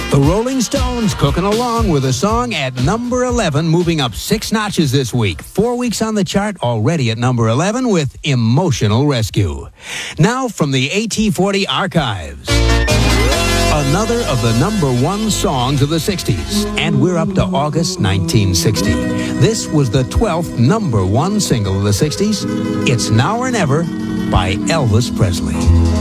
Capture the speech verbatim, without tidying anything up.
The Rolling Stones cooking along with a song at number eleven, moving up six notches this week. Four weeks on the chart, already at number eleven with Emotional Rescue. Now from the A T forty archives, another of the number one songs of the sixties. And we're up to August nineteen sixty. This was the twelfth number one single of the sixties. It's Now or Never by Elvis Presley.